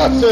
viață!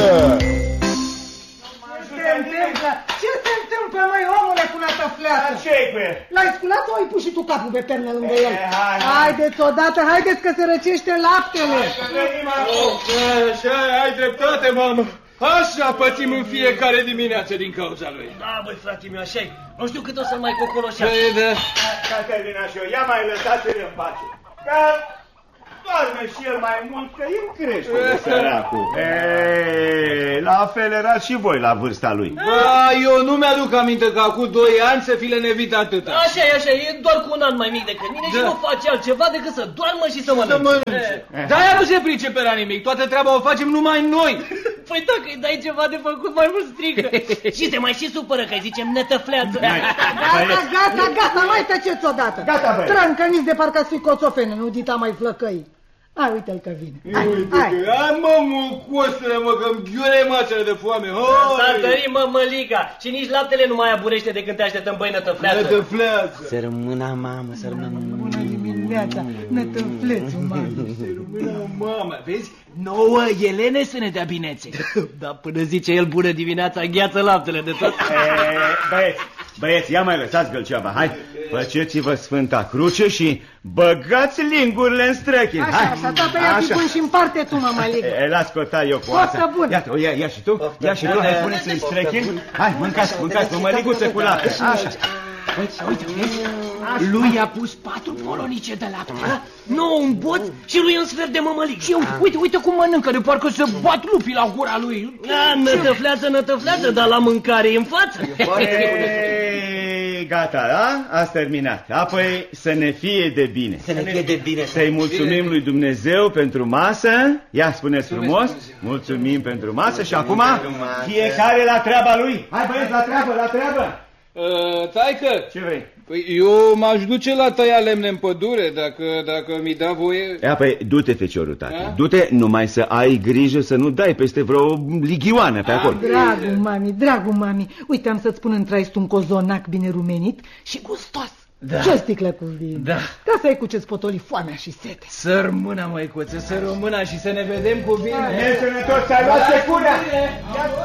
Ce se întâmplă, măi, omule, cu nătăfleață? Ce-i cu el? L-ai sculat sau ai pus și tu capul pe pernă lângă el? Haideți odată, haideți că se răcește laptele. Așa, ai dreptate, mamă. Așa pățim în fiecare dimineață din cauza lui. Da, băi, frate meu, așa-i. Nu știu cât o să mai cocoloșească. Da. Ca termina și eu, ia mai lăsați-l în pace. Că doarme și el mai mult, că el crește de săracul. La fel erați și voi la vârsta lui. Ba, eu nu mi-aduc aminte că acum 2 ani să fi lenevit atâta. Așa e doar cu un an mai mic decât mine și nu face altceva decât să doarmă și să mănânce. De-aia nu se pricepe la nimic, toată treaba o facem numai noi. Păi dacă îi dai ceva de făcut, mai mult strică. Și se mai și supără că îi zicem nătăfleață. Gata, mai tăceți odată. Gata, băi. Trâncăniți de parcă-ți fi coțofene, nu dita mai flăcăi. Hai, uite-l că vine. Hai, mă, mucosule, mă, că-mi ghiure mațele de foame. S-a tărit, mă, măliga. Și nici laptele nu mai aburește de când te așteptăm, băi, nătăfleață. Nătăfleață. Să rămână, mamă, să rămână. Bună dimineața, nătăflețul, mamă. Mamă, vezi? 9 Elene să ne dea binețe. Da, până zice el bună dimineața, gheață laptele de tot. Băieți, ia mai lăsați gălceava, hai. Făceți-vă Sfânta Cruce și băgați lingurile în străchini. Așa, tata, ia-ți bun și împarte tu, mă, măligă. Las cota eu cu asta. Foarte bun. Iată, ia și tu, hai, puneți în străchini. Hai, mâncați, mămăliguță cu lapte. Așa. Uite, vezi? Lui a pus 4 polonice de lapte. 9 un boț și lui un sfert de mămălig. Și eu, uite cum mănâncă, de parcă se bat lupii la gura lui. Nătăfleață, dar la mâncare e în față. Gata, da? Ați terminat. Apoi să ne fie de bine. Să ne fie de bine. Să-i mulțumim lui Dumnezeu pentru masă. Ia, spuneți frumos. Mulțumim pentru masă și acum fiecare la treaba lui. Hai, băieți, la treabă. Taică, ce vrei? Păi eu m-aș duce la tăia lemne în pădure, dacă mi da voie. Păi du-te, feciorul, tata. Du-te, numai să ai grijă să nu dai peste vreo lighioană pe acolo. Dragul mami, uite, am să-ți pun în traist un cozonac bine rumenit și gustos. Da. Și o sticlă cu vin. Da. Ca să ai cu ce-ți potoli foamea și sete. Să rămână, măicuță, să rămână și să ne vedem cu bine. Ne sănătos, să ai luat securea.